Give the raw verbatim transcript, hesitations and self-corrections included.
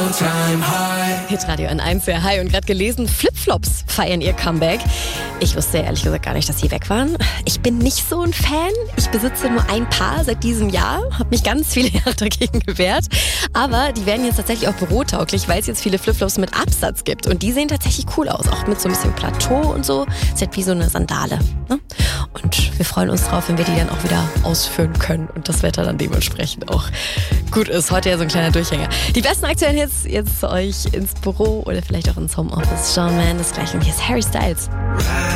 Hitradio N eins, sehr high. Und gerade gelesen, Flipflops feiern ihr Comeback. Ich wusste ehrlich gesagt gar nicht, dass sie weg waren. Ich bin nicht so ein Fan. Ich besitze nur ein Paar seit diesem Jahr. Habe mich ganz viele Jahre dagegen gewehrt. Aber die werden jetzt tatsächlich auch bürotauglich, weil es jetzt viele Flipflops mit Absatz gibt. Und die sehen tatsächlich cool aus. Auch mit so ein bisschen Plateau und so. Ist halt wie so eine Sandale. Ne? Und wir freuen uns drauf, wenn wir die dann auch wieder ausführen können. Und das Wetter dann dementsprechend auch gut ist. Heute ja so ein kleiner Durchhänger. Die besten aktuellen Hits jetzt zu euch ins Büro oder vielleicht auch ins Homeoffice. Shawn Mendes gleich und hier ist Harry Styles.